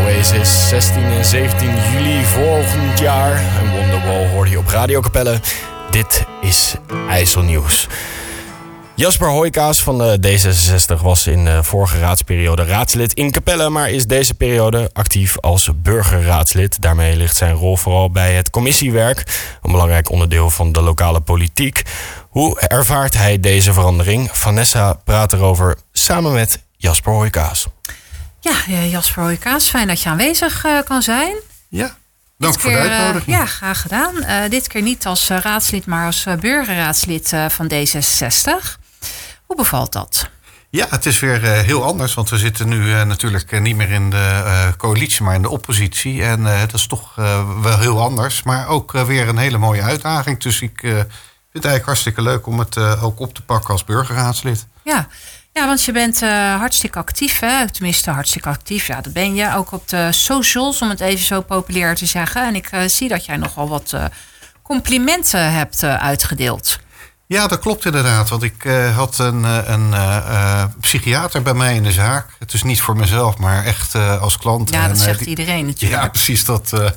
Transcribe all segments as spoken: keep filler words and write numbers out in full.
Oasis, zestien en zeventien juli volgend jaar. En Wonderwall hoorde je op Radio Capelle. Dit is IJsselnieuws. Jasper Hooijkaas van de D zesenzestig was in de vorige raadsperiode raadslid in Capelle, maar is deze periode actief als burgerraadslid. Daarmee ligt zijn rol vooral bij het commissiewerk, een belangrijk onderdeel van de lokale politiek. Hoe ervaart hij deze verandering? Vanessa praat erover samen met Jasper Hooijkaas. Ja, Jasper Hooijkaas, fijn dat je aanwezig uh, kan zijn. Ja, dank dit voor keer, de uitnodiging. Uh, ja, graag gedaan. Uh, dit keer niet als uh, raadslid, maar als uh, burgerraadslid uh, van D zesenzestig. Hoe bevalt dat? Ja, het is weer uh, heel anders, want we zitten nu uh, natuurlijk uh, niet meer in de uh, coalitie, maar in de oppositie. En uh, dat is toch uh, wel heel anders, maar ook uh, weer een hele mooie uitdaging. Dus ik uh, vind het eigenlijk hartstikke leuk om het uh, ook op te pakken als burgerraadslid. Ja. Ja, want je bent uh, hartstikke actief, hè? Tenminste hartstikke actief. Ja, dat ben je. Ook op de socials, om het even zo populair te zeggen. En ik uh, zie dat jij nogal wat uh, complimenten hebt uh, uitgedeeld. Ja, dat klopt inderdaad. Want ik uh, had een, een uh, uh, psychiater bij mij in de zaak. Het is niet voor mezelf, maar echt uh, als klant. Ja, dat en, zegt uh, die, iedereen natuurlijk. Ja, precies dat. Uh,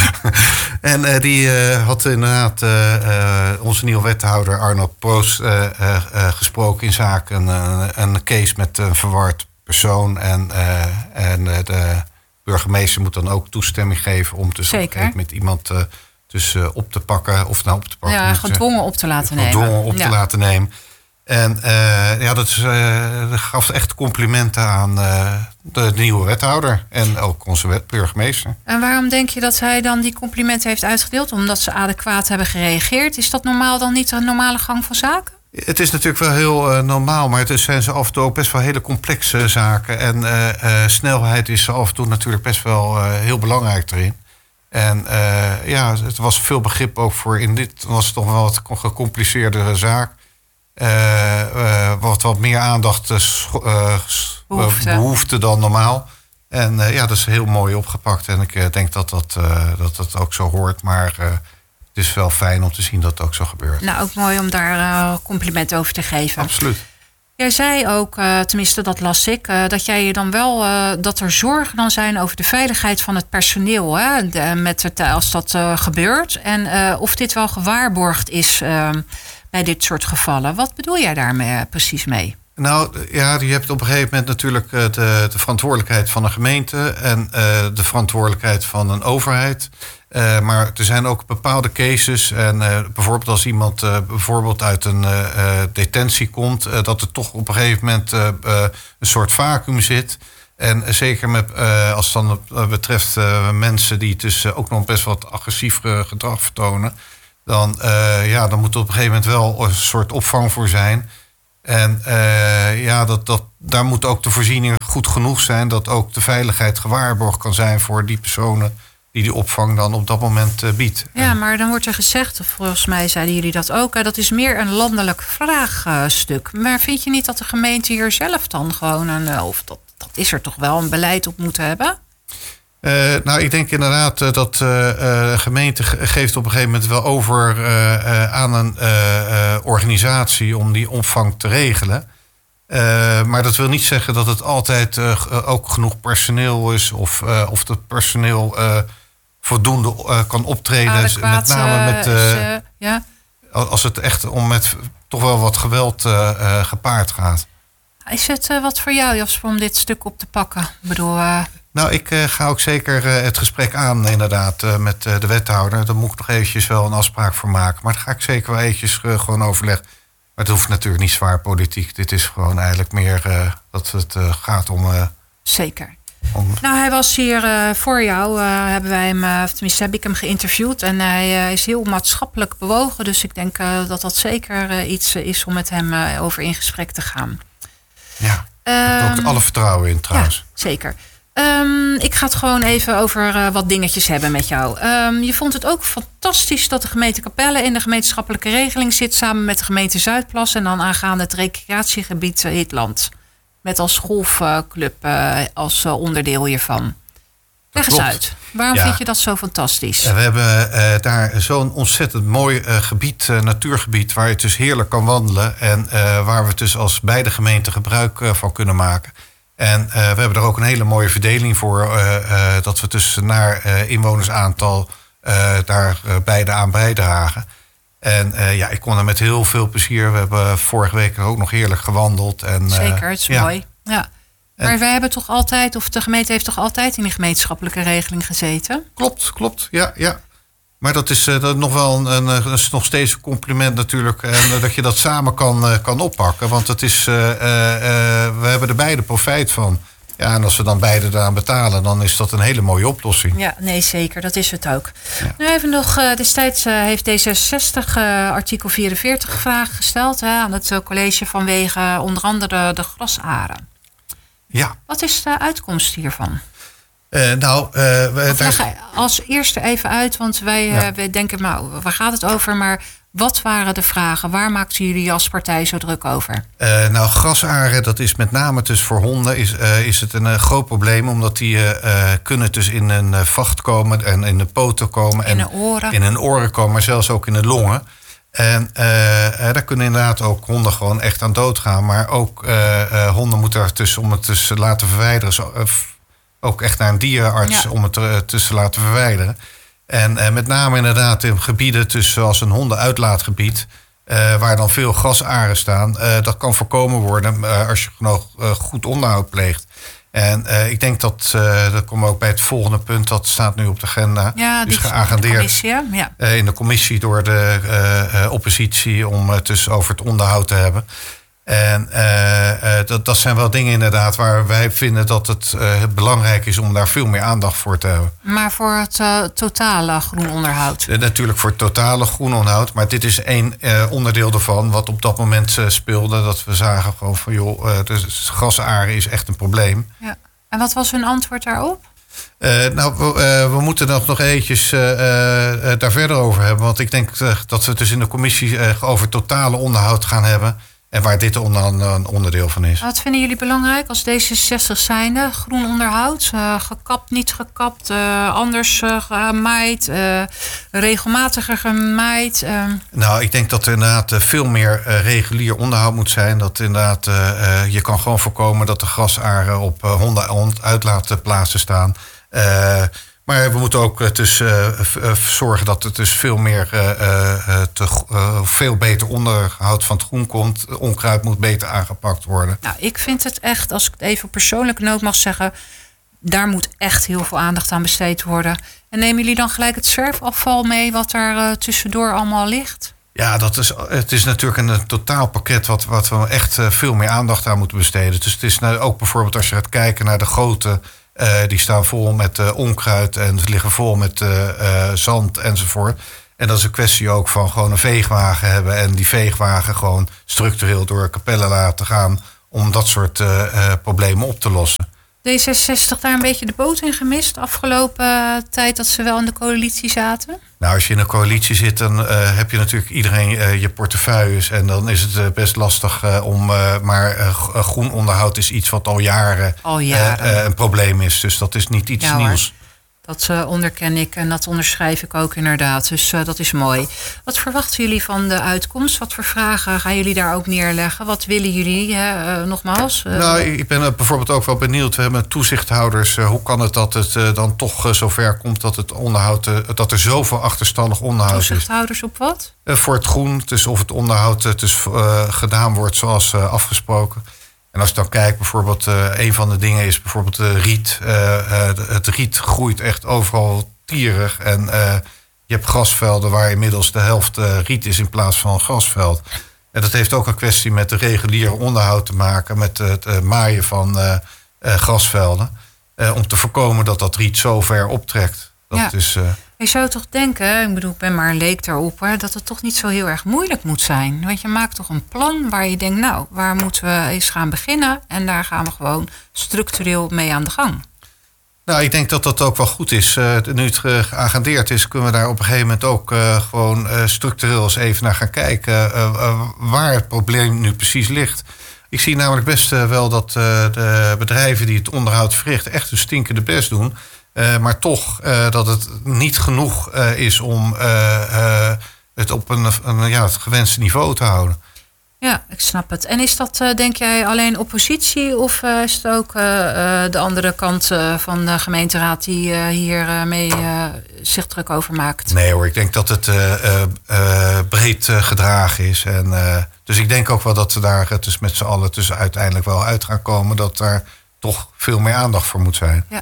en uh, die uh, had inderdaad uh, uh, onze nieuwe wethouder Arno Proos uh, uh, uh, gesproken in zaken uh, een case met een verward persoon. En, uh, en uh, de burgemeester moet dan ook toestemming geven om dus met iemand uh, dus, uh, op te pakken. Of nou op te pakken. Ja, gedwongen op te laten nemen. Gedwongen op ja. te laten nemen. En uh, ja, dat, is, uh, dat gaf echt complimenten aan uh, de nieuwe wethouder en ook onze wet, burgemeester. En waarom denk je dat hij dan die complimenten heeft uitgedeeld? Omdat ze adequaat hebben gereageerd. Is dat normaal dan niet een normale gang van zaken? Het is natuurlijk wel heel uh, normaal, maar het zijn ze af en toe ook best wel hele complexe zaken. En uh, uh, snelheid is af en toe natuurlijk best wel uh, heel belangrijk erin. En uh, ja, het was veel begrip ook voor. In dit was het toch wel wat gecompliceerdere zaak. Uh, uh, wat wat meer aandacht uh, uh, behoefte. behoefte dan normaal. En uh, ja, dat is heel mooi opgepakt. En ik uh, denk dat dat, uh, dat dat ook zo hoort. Maar uh, het is wel fijn om te zien dat het ook zo gebeurt. Nou, ook mooi om daar uh, compliment over te geven. Absoluut. Jij zei ook, uh, tenminste dat las ik, uh, dat jij je dan wel uh, dat er zorgen dan zijn over de veiligheid van het personeel, hè, de, met het, als dat uh, gebeurt. En uh, of dit wel gewaarborgd is uh, bij dit soort gevallen. Wat bedoel jij daarmee uh, precies mee? Nou ja, je hebt op een gegeven moment natuurlijk uh, de, de verantwoordelijkheid van een gemeente en uh, de verantwoordelijkheid van een overheid. Uh, maar er zijn ook bepaalde cases. En uh, bijvoorbeeld als iemand uh, bijvoorbeeld uit een uh, detentie komt, uh, dat er toch op een gegeven moment uh, uh, een soort vacuüm zit. En uh, zeker met, uh, als het dan uh, betreft uh, mensen die dus uh, ook nog best wat agressief uh, gedrag vertonen, dan, uh, ja, dan moet er op een gegeven moment wel een soort opvang voor zijn. En uh, ja, dat, dat, daar moet ook de voorzieningen goed genoeg zijn, dat ook de veiligheid gewaarborgd kan zijn voor die personen die die opvang dan op dat moment uh, biedt. Ja, maar dan wordt er gezegd, volgens mij zeiden jullie dat ook, hè, dat is meer een landelijk vraagstuk. Maar vind je niet dat de gemeente hier zelf dan gewoon een, of dat, dat is er toch wel een beleid op moet hebben? Uh, nou, ik denk inderdaad uh, dat de uh, gemeente geeft op een gegeven moment wel over uh, uh, aan een uh, uh, organisatie om die opvang te regelen. Uh, maar dat wil niet zeggen dat het altijd uh, ook genoeg personeel is of, uh, of het personeel uh, voldoende uh, kan optreden. Adequaat, met name met, uh, is, uh, ja. als het echt om met toch wel wat geweld uh, uh, gepaard gaat. Is het uh, wat voor jou, Jasper, om dit stuk op te pakken? Ik bedoel, uh... Nou, ik uh, ga ook zeker uh, het gesprek aan inderdaad uh, met uh, de wethouder. Daar moet ik nog eventjes wel een afspraak voor maken. Maar daar ga ik zeker wel eventjes uh, gewoon overleggen. Maar het hoeft natuurlijk niet zwaar politiek. Dit is gewoon eigenlijk meer uh, dat het uh, gaat om... Uh, zeker. Om... Nou, hij was hier uh, voor jou. Uh, hebben wij hem, uh, tenminste heb ik hem geïnterviewd. En hij uh, is heel maatschappelijk bewogen. Dus ik denk uh, dat dat zeker uh, iets uh, is om met hem uh, over in gesprek te gaan. Ja, daar heb ik ook alle vertrouwen in trouwens. Ja, zeker. Um, ik ga het gewoon even over uh, wat dingetjes hebben met jou. Um, je vond het ook fantastisch dat de gemeente Capelle in de gemeenschappelijke regeling zit, samen met de gemeente Zuidplas en dan aangaande het recreatiegebied uh, Hitland. Met als golfclub uh, als uh, onderdeel hiervan. Leg eens uit. Waarom ja. vind je dat zo fantastisch? We hebben uh, daar zo'n ontzettend mooi uh, gebied, uh, natuurgebied, waar je dus heerlijk kan wandelen. En uh, waar we dus als beide gemeenten gebruik uh, van kunnen maken. En uh, we hebben er ook een hele mooie verdeling voor. Uh, uh, dat we dus naar uh, inwonersaantal uh, daar uh, beide aan bijdragen. En uh, ja, ik kon er met heel veel plezier. We hebben vorige week ook nog heerlijk gewandeld. En, uh, Zeker, het is ja. mooi. Ja. Maar en, wij hebben toch altijd, of de gemeente heeft toch altijd in die gemeenschappelijke regeling gezeten? Klopt, klopt. Ja, ja. Maar dat is, uh, dat nog wel een, een, dat is nog steeds een compliment natuurlijk. En uh, dat je dat samen kan, uh, kan oppakken. Want het is, uh, uh, uh, we hebben er beide profijt van. Ja, en als we dan beide daaraan betalen, dan is dat een hele mooie oplossing. Ja, nee, zeker. Dat is het ook. Ja. Nu even nog, uh, destijds uh, heeft D zesenzestig uh, artikel vierenveertig vragen gesteld hè, aan het uh, college vanwege uh, onder andere de grasaren. Ja. Wat is de uitkomst hiervan? Uh, nou, uh, we, daar... als eerste even uit, want wij, ja. uh, wij denken, nou, waar gaat het over? Maar wat waren de vragen? Waar maakten jullie als partij zo druk over? Uh, nou, grasaren, dat is met name dus voor honden is, uh, is het een uh, groot probleem. Omdat die uh, kunnen dus in een uh, vacht komen en in de poten komen. In en de oren. In hun oren komen, maar zelfs ook in de longen. En uh, uh, daar kunnen inderdaad ook honden gewoon echt aan doodgaan. Maar ook uh, uh, honden moeten er tussen om het dus te laten verwijderen. Zo, uh, ook echt naar een dierenarts ja. om het er tussen te laten verwijderen. En uh, met name inderdaad in gebieden tussen zoals een hondenuitlaatgebied, uh, waar dan veel grasaren staan. Uh, dat kan voorkomen worden uh, als je genoeg uh, goed onderhoud pleegt. En uh, ik denk dat, uh, dat komen we ook bij het volgende punt, dat staat nu op de agenda. Ja, die is geagendeerd ja. uh, in de commissie door de uh, uh, oppositie om het dus over het onderhoud te hebben. En uh, uh, dat, dat zijn wel dingen inderdaad waar wij vinden dat het uh, belangrijk is om daar veel meer aandacht voor te hebben. Maar voor het uh, totale groen onderhoud? Uh, natuurlijk voor het totale groen onderhoud. Maar dit is één uh, onderdeel ervan wat op dat moment uh, speelde. Dat we zagen gewoon van joh, uh, de grasaren is echt een probleem. Ja. En wat was hun antwoord daarop? Uh, nou, we, uh, we moeten nog, nog eventjes uh, uh, daar verder over hebben. Want ik denk uh, dat we het dus in de commissie uh, over totale onderhoud gaan hebben. En waar dit onder een onderdeel van is. Wat vinden jullie belangrijk als D zesenzestig zijnde? Groen onderhoud, uh, gekapt, niet gekapt, uh, anders uh, gemaaid, uh, regelmatiger gemaaid? Uh. Nou, ik denk dat er inderdaad veel meer uh, regulier onderhoud moet zijn. Dat inderdaad, uh, uh, je kan gewoon voorkomen dat de grasaren op uh, hondenuitlaatplaatsen staan. Uh, Maar we moeten ook dus uh, uh, zorgen dat het dus veel meer uh, uh, te, uh, veel beter onderhoud van het groen komt. Onkruid moet beter aangepakt worden. Nou, ik vind het echt, als ik het even op persoonlijke noot mag zeggen, daar moet echt heel veel aandacht aan besteed worden. En nemen jullie dan gelijk het zwerfafval mee wat daar uh, tussendoor allemaal ligt? Ja, dat is, het is natuurlijk een, een totaalpakket wat, wat we echt uh, veel meer aandacht aan moeten besteden. Dus het is nou ook bijvoorbeeld als je gaat kijken naar de grote, uh, die staan vol met uh, onkruid en ze liggen vol met uh, uh, zand enzovoort. En dat is een kwestie ook van gewoon een veegwagen hebben en die veegwagen gewoon structureel door Capelle laten gaan om dat soort uh, uh, problemen op te lossen. D zesenzestig daar een beetje de boot in gemist de afgelopen uh, tijd dat ze wel in de coalitie zaten? Nou, als je in een coalitie zit, dan uh, heb je natuurlijk iedereen uh, je portefeuilles. En dan is het uh, best lastig uh, om... Uh, maar uh, groen onderhoud is iets wat al jaren, al jaren. Uh, uh, een probleem is. Dus dat is niet iets ja, nieuws. Hoor. Dat uh, onderken ik en dat onderschrijf ik ook inderdaad. Dus uh, dat is mooi. Wat verwachten jullie van de uitkomst? Wat voor vragen gaan jullie daar ook neerleggen? Wat willen jullie, hè? Uh, nogmaals? Uh, nou, ik ben uh, bijvoorbeeld ook wel benieuwd. We hebben toezichthouders. Uh, hoe kan het dat het uh, dan toch uh, zover komt dat het onderhoud, uh, dat er zoveel achterstallig onderhoud is? Toezichthouders op wat? Uh, voor het groen, dus of het onderhoud uh, dus, uh, gedaan wordt zoals uh, afgesproken. En als je dan kijkt, bijvoorbeeld, uh, een van de dingen is bijvoorbeeld de riet. Uh, uh, het riet groeit echt overal tierig. En uh, je hebt grasvelden waar inmiddels de helft uh, riet is in plaats van grasveld. En dat heeft ook een kwestie met de reguliere onderhoud te maken. Met het uh, maaien van uh, uh, grasvelden. Uh, om te voorkomen dat dat riet zo ver optrekt. Dat ja. is... Uh, Je zou toch denken, ik bedoel, ik ben maar een leek daarop, hè, dat het toch niet zo heel erg moeilijk moet zijn. Want je maakt toch een plan waar je denkt, nou, waar moeten we eens gaan beginnen? En daar gaan we gewoon structureel mee aan de gang. Nou, ik denk dat dat ook wel goed is. Uh, nu het geagendeerd is, kunnen we daar op een gegeven moment ook uh, gewoon uh, structureel eens even naar gaan kijken uh, uh, waar het probleem nu precies ligt. Ik zie namelijk best uh, wel dat uh, de bedrijven die het onderhoud verrichten echt hun stinkende best doen. Uh, maar toch uh, dat het niet genoeg uh, is om uh, uh, het op een, een, ja, het gewenste niveau te houden. Ja, ik snap het. En is dat, uh, denk jij, alleen oppositie of uh, is het ook uh, uh, de andere kant uh, van de gemeenteraad die uh, hier uh, mee uh, zich druk over maakt? Nee hoor, ik denk dat het uh, uh, breed uh, gedragen is. En, uh, dus ik denk ook wel dat ze daar uh, dus met z'n allen dus uiteindelijk wel uit gaan komen dat daar toch veel meer aandacht voor moet zijn. Ja.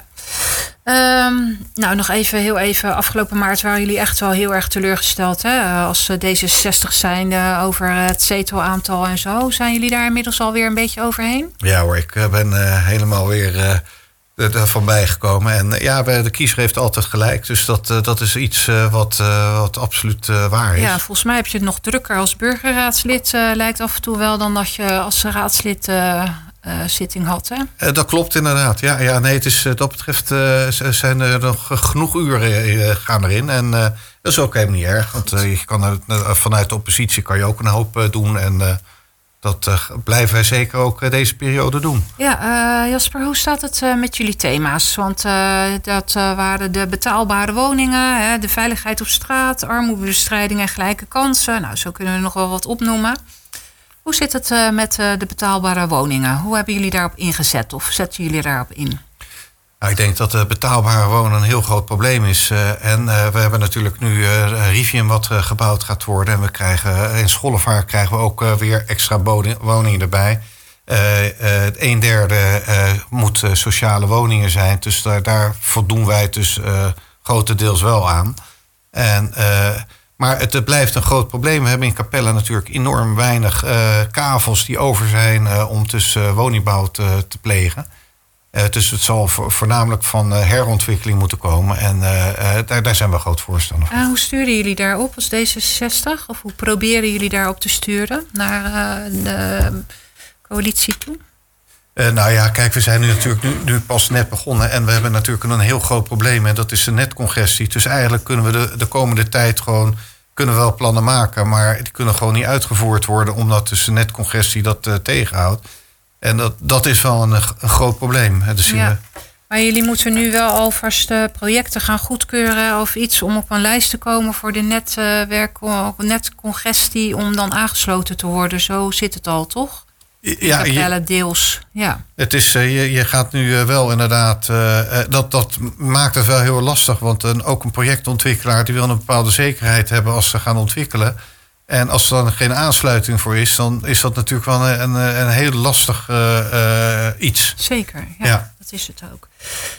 Um, nou, nog even, heel even. Afgelopen maart waren jullie echt wel heel erg teleurgesteld, hè? Als D zesenzestig zijnde over het zetelaantal en zo. Zijn jullie daar inmiddels alweer een beetje overheen? Ja hoor, ik ben uh, helemaal weer uh, ervan bijgekomen. En uh, ja, de kiezer heeft altijd gelijk. Dus dat, uh, dat is iets uh, wat, uh, wat absoluut uh, waar is. Ja, volgens mij heb je het nog drukker als burgerraadslid. Uh, lijkt af en toe wel dan dat je als raadslid Uh, Uh, zitting had, hè? Uh, dat klopt inderdaad. Ja, ja nee, het is, uh, dat betreft uh, zijn er nog genoeg uren uh, gaan erin. En uh, dat is ook helemaal niet erg. Want uh, je kan, uh, vanuit de oppositie kan je ook een hoop uh, doen. En uh, dat uh, blijven wij zeker ook uh, deze periode doen. Ja, uh, Jasper, hoe staat het uh, met jullie thema's? Want uh, dat uh, waren de betaalbare woningen, hè, de veiligheid op straat, armoedebestrijding en gelijke kansen. Nou, zo kunnen we nog wel wat opnoemen. Hoe zit het uh, met uh, de betaalbare woningen? Hoe hebben jullie daarop ingezet of zetten jullie daarop in? Nou, ik denk dat de betaalbare wonen een heel groot probleem is. Uh, en uh, we hebben natuurlijk nu uh, Rivium wat uh, gebouwd gaat worden. En we krijgen uh, in Schollevaart krijgen we ook uh, weer extra woningen erbij. Uh, uh, een derde uh, moet uh, sociale woningen zijn. Dus daar, daar voldoen wij dus uh, grotendeels wel aan. En Uh, Maar het blijft een groot probleem. We hebben in Capelle natuurlijk enorm weinig uh, kavels die over zijn uh, om dus uh, woningbouw te, te plegen. Uh, dus het zal vo- voornamelijk van uh, herontwikkeling moeten komen. En uh, uh, daar, daar zijn we groot voorstander van. Uh, hoe sturen jullie daarop als D zesenzestig? Of hoe proberen jullie daarop te sturen naar uh, de coalitie toe? Uh, nou ja, kijk, we zijn nu natuurlijk nu, nu pas net begonnen. En we hebben natuurlijk een heel groot probleem. En dat is de netcongestie. Dus eigenlijk kunnen we de, de komende tijd gewoon kunnen we wel plannen maken. Maar die kunnen gewoon niet uitgevoerd worden. Omdat dus de netcongestie dat uh, tegenhoudt. En dat, dat is wel een, een groot probleem. Dus ja. we, Maar jullie moeten nu wel alvast uh, projecten gaan goedkeuren of iets om op een lijst te komen voor de netwerk, uh, netcongestie om dan aangesloten te worden. Zo zit het al, toch? Ja, je, deels. Ja. Het is, uh, je, je gaat nu uh, wel inderdaad, uh, dat, dat maakt het wel heel lastig. Want een, ook een projectontwikkelaar die wil een bepaalde zekerheid hebben als ze gaan ontwikkelen. En als er dan geen aansluiting voor is, dan is dat natuurlijk wel een, een, een heel lastig uh, uh, iets. Zeker, ja, ja. Dat is het ook.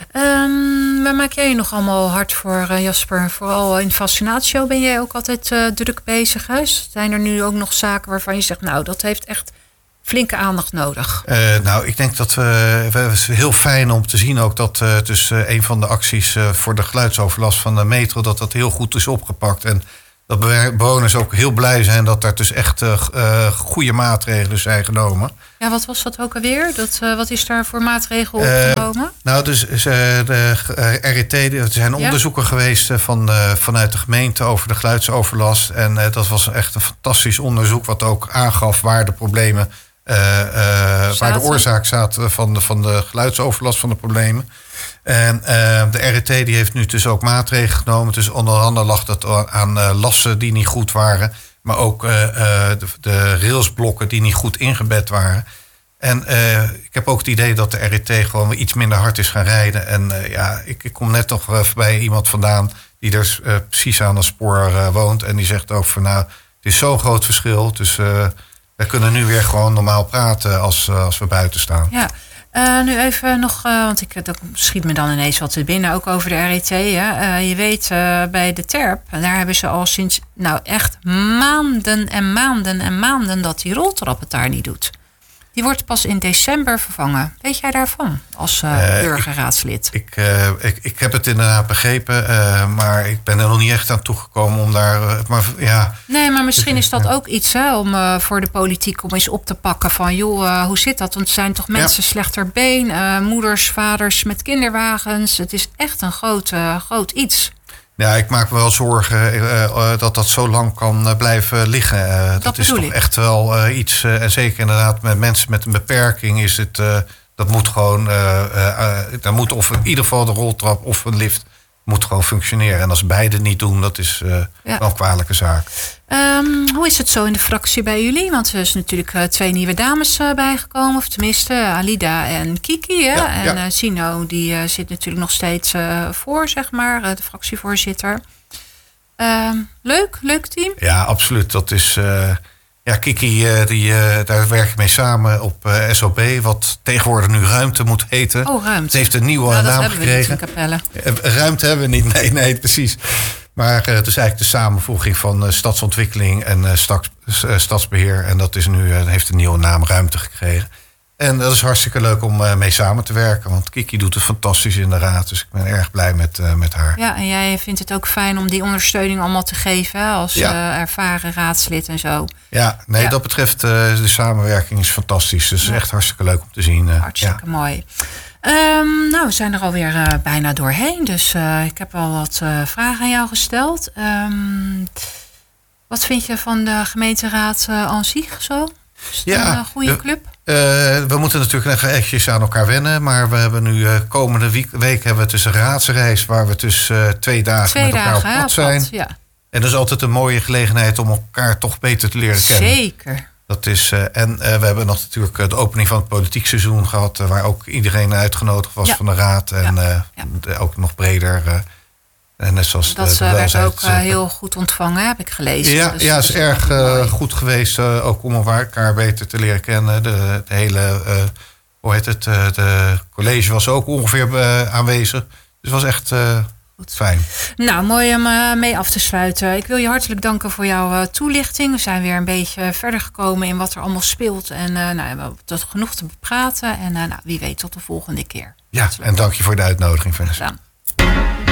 Um, waar maak jij je nog allemaal hard voor, uh, Jasper? Vooral in Fascinatio ben jij ook altijd uh, druk bezig. Hè? Zijn er nu ook nog zaken waarvan je zegt, nou, dat heeft echt flinke aandacht nodig? Uh, nou, ik denk dat we, het is heel fijn om te zien ook dat uh, dus uh, een van de acties uh, voor de geluidsoverlast van de metro, dat dat heel goed is opgepakt. En dat bewoners ook heel blij zijn dat er dus echt uh, uh, goede maatregelen zijn genomen. Ja, wat was dat ook alweer? Dat, uh, wat is daar voor maatregelen opgenomen? Uh, nou, dus uh, de uh, R E T, er zijn ja? onderzoeken geweest uh, van, uh, vanuit de gemeente over de geluidsoverlast. En uh, dat was echt een fantastisch onderzoek wat ook aangaf waar de problemen, uh, uh, waar de oorzaak zat van de, van de geluidsoverlast van de problemen. En uh, de R E T die heeft nu dus ook maatregelen genomen. Dus onder andere lag dat aan uh, lassen die niet goed waren. Maar ook uh, uh, de, de railsblokken die niet goed ingebed waren. En uh, ik heb ook het idee dat de R E T gewoon weer iets minder hard is gaan rijden. En uh, ja, ik, ik kom net nog uh, bij iemand vandaan die er uh, precies aan het spoor uh, woont. En die zegt ook van nou, het is zo'n groot verschil. Dus uh, we kunnen nu weer gewoon normaal praten als, uh, als we buiten staan. Ja. Uh, nu even nog, uh, want ik, dat schiet me dan ineens wat te binnen, ook over de R E T. Hè. Uh, je weet, uh, bij de Terp, daar hebben ze al sinds, nou echt maanden en maanden en maanden dat die roltrap het daar niet doet. Die wordt pas in december vervangen. Weet jij daarvan als uh, uh, burgerraadslid? Ik, ik, uh, ik, ik heb het inderdaad begrepen, uh, maar ik ben er nog niet echt aan toegekomen om daar. Uh, maar, ja. Nee, maar misschien is dat ja. ook iets hè, om uh, voor de politiek om eens op te pakken van joh, uh, hoe zit dat? Want er zijn toch mensen ja. slechter been, uh, moeders, vaders met kinderwagens. Het is echt een groot, uh, groot iets. Ja, ik maak me wel zorgen uh, uh, dat dat zo lang kan uh, blijven liggen. Uh, dat, dat is toch ik. echt wel uh, iets. Uh, en zeker inderdaad met mensen met een beperking is het. Uh, dat moet gewoon. Uh, uh, uh, daar moet of in ieder geval de roltrap of een lift moet gewoon functioneren. En als beide niet doen, dat is uh, ja. wel een kwalijke zaak. Um, hoe is het zo in de fractie bij jullie? Want er is natuurlijk uh, twee nieuwe dames uh, bijgekomen. Of tenminste, Alida en Kiki. Hè? Ja, en ja. Uh, Sino, die uh, zit natuurlijk nog steeds uh, voor, zeg maar. Uh, de fractievoorzitter. Uh, leuk, leuk team. Ja, absoluut. Dat is... Uh, ja, Kiki, uh, die, uh, daar werk ik mee samen op uh, S O B. Wat tegenwoordig nu Ruimte moet heten. Oh, Ruimte. Het heeft een nieuwe nou, naam dat gekregen. Hebben we niet in Capelle. Ruimte hebben we niet. Nee, nee, precies. Maar uh, het is eigenlijk de samenvoeging van uh, stadsontwikkeling en uh, stads, uh, stadsbeheer. En dat is nu, uh, heeft een nieuwe naam Ruimte gekregen. En dat is hartstikke leuk om uh, mee samen te werken. Want Kiki doet het fantastisch in de raad. Dus ik ben erg blij met, uh, met haar. Ja, en jij vindt het ook fijn om die ondersteuning allemaal te geven. Hè, als ja. uh, ervaren raadslid en zo. Ja, nee, ja. dat betreft uh, de samenwerking is fantastisch. Dus het is echt hartstikke leuk om te zien. Uh, hartstikke ja. mooi. Um, nou, we zijn er alweer uh, bijna doorheen. Dus uh, ik heb al wat uh, vragen aan jou gesteld. Um, wat vind je van de gemeenteraad uh, aan zich zo? Is het ja, een goede uh, club? Uh, we moeten natuurlijk nog eventjes aan elkaar wennen. Maar we hebben nu uh, komende week, week hebben we tussen raadsreis... waar we tussen uh, twee dagen twee met elkaar dagen, op pad zijn. Pad, ja. En dat is altijd een mooie gelegenheid om elkaar toch beter te leren kennen. Zeker. Dat is, uh, en uh, we hebben nog natuurlijk de opening van het politiek seizoen gehad... Uh, waar ook iedereen uitgenodigd was ja. van de raad. En ja. Uh, ja. De, ook nog breder... Uh, En net zoals dat de, de werd ook uh, heel goed ontvangen, heb ik gelezen. Ja, het dus ja, is, is erg uh, goed geweest, uh, ook om elkaar beter te leren kennen. De, de hele, uh, hoe heet het, uh, de college was ook ongeveer uh, aanwezig. Dus het was echt uh, fijn. Nou, mooi om uh, mee af te sluiten. Ik wil je hartelijk danken voor jouw uh, toelichting. We zijn weer een beetje verder gekomen in wat er allemaal speelt. En uh, nou, we hebben tot genoeg te bepraten. En uh, nou, wie weet tot de volgende keer. Ja, en dank je voor de uitnodiging, Vanessa.